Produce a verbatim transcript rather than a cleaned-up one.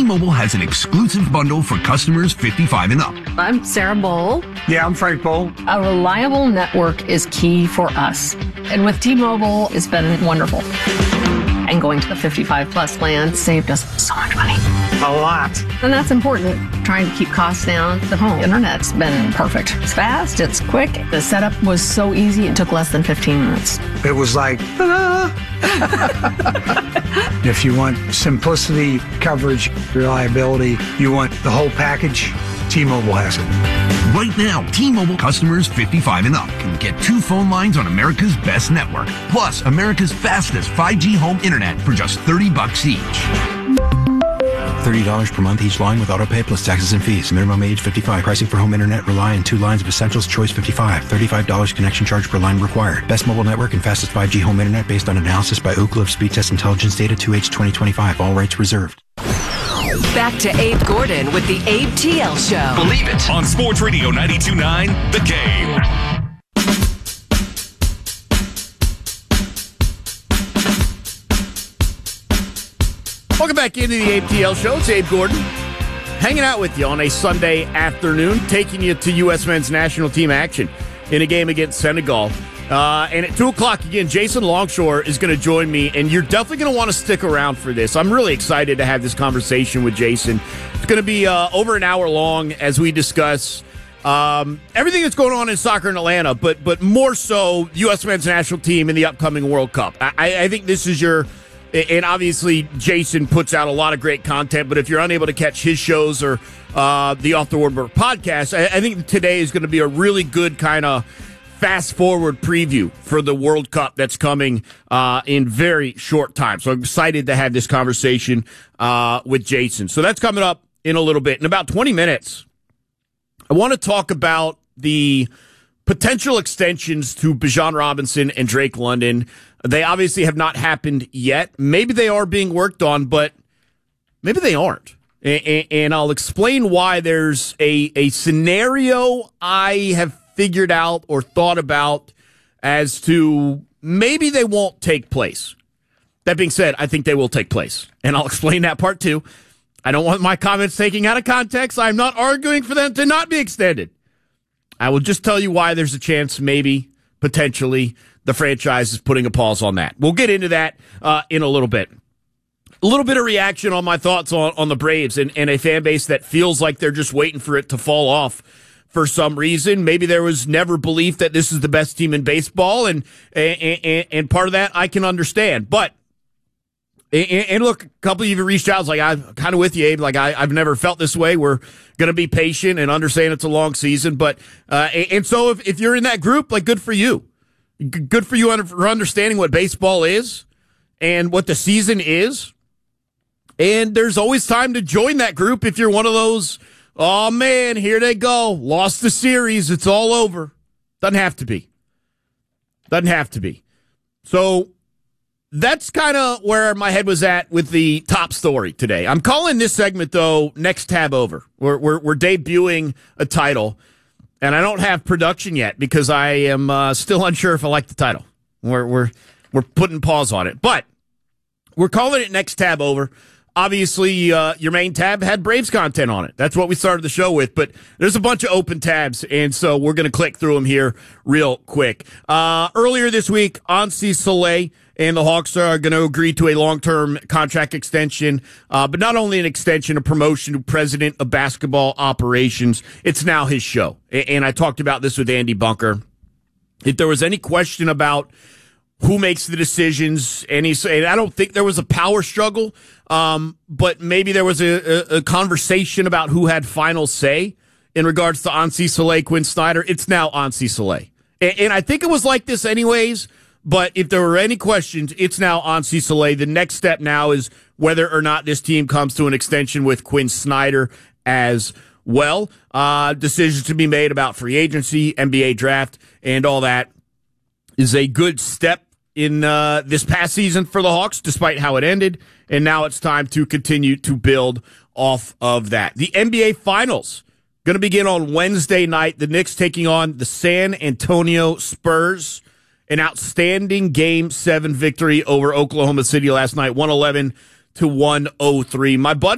T-Mobile has an exclusive bundle for customers fifty-five and up. I'm Sarah Bowl. Yeah, I'm Frank Bowl. A reliable network is key for us. And with T-Mobile, it's been wonderful. And going to the fifty-five plus plan saved us so much money. A lot. And that's important. Trying to keep costs down. The home internet's been perfect. It's fast, it's quick. The setup was so easy, it took less than fifteen minutes. It was like, ta-da! If you want simplicity, coverage, reliability, you want the whole package, T-Mobile has it. Right now, T-Mobile customers fifty-five and up can get two phone lines on America's best network, plus America's fastest five G home internet for just thirty bucks each. thirty dollars per month each line with autopay plus taxes and fees. Minimum age fifty-five. Pricing for home internet rely on two lines of Essentials Choice fifty-five. thirty-five dollars connection charge per line required. Best mobile network and fastest five G home internet based on analysis by Ookla of Speed Test Intelligence data two H twenty twenty-five. All rights reserved. Back to Abe Gordon with the Abe T L Show. Believe it on Sports Radio ninety-two point nine, The Game. Welcome back into the Abe T L Show. It's Abe Gordon hanging out with you on a Sunday afternoon, taking you to U S men's national team action in a game against Senegal. Uh, and at two o'clock again, Jason Longshore is going to join me, and you're definitely going to want to stick around for this. I'm really excited to have this conversation with Jason. It's going to be uh, over an hour long as we discuss um, everything that's going on in soccer in Atlanta, but but more so U S men's national team in the upcoming World Cup. I, I think this is your... And obviously, Jason puts out a lot of great content, but if you're unable to catch his shows or uh, the Off the Wordboard podcast, I, I think today is going to be a really good kind of fast-forward preview for the World Cup that's coming uh, in very short time. So I'm excited to have this conversation uh, with Jason. So that's coming up in a little bit. In about twenty minutes, I want to talk about the potential extensions to Bijan Robinson and Drake London. They obviously have not happened yet. Maybe they are being worked on, but maybe they aren't. And I'll explain why there's a, a scenario I have figured out or thought about as to maybe they won't take place. That being said, I think they will take place. And I'll explain that part too. I don't want my comments taken out of context. I'm not arguing for them to not be extended. I will just tell you why there's a chance, maybe, potentially, the franchise is putting a pause on that. We'll get into that uh, in a little bit. A little bit of reaction on my thoughts on, on the Braves and, and a fan base that feels like they're just waiting for it to fall off for some reason. Maybe there was never belief that this is the best team in baseball, and and, and, and part of that I can understand. But, and, and look, a couple of you have reached out. It's like, I'm kind of with you, Abe. Like, I, I've never felt this way. We're going to be patient and understand it's a long season. But, uh, and, and so if, if you're in that group, like, good for you. Good for you for understanding what baseball is and what the season is. And there's always time to join that group if you're one of those, oh, man, here they go. Lost the series. It's all over. Doesn't have to be. Doesn't have to be. So that's kind of where my head was at with the top story today. I'm calling this segment, though, Next Tab Over. We're, we're, we're debuting a title. And I don't have production yet because I am uh, still unsure if I like the title. We're we're we're putting pause on it, but we're calling it Next Tab Over. Obviously, uh, your main tab had Braves content on it. That's what we started the show with. But there's a bunch of open tabs, and so we're going to click through them here real quick. Uh, earlier this week, Ansi Soleil and the Hawks are going to agree to a long-term contract extension, uh, but not only an extension, a promotion to president of basketball operations. It's now his show. And I talked about this with Andy Bunker. If there was any question about who makes the decisions, and he said, I don't think there was a power struggle, um, but maybe there was a, a, a conversation about who had final say in regards to Ansi Soleil, Quinn Snyder. It's now Ansi Soleil. And, and I think it was like this anyways. But if there were any questions, it's now Ansi Soleil. The next step now is whether or not this team comes to an extension with Quinn Snyder as well. Uh, decisions to be made about free agency, N B A draft, and all that is a good step in uh, this past season for the Hawks, despite how it ended. And now it's time to continue to build off of that. The N B A Finals going to begin on Wednesday night. The Knicks taking on the San Antonio Spurs. An outstanding Game seven victory over Oklahoma City last night, one eleven to one oh three. My buddy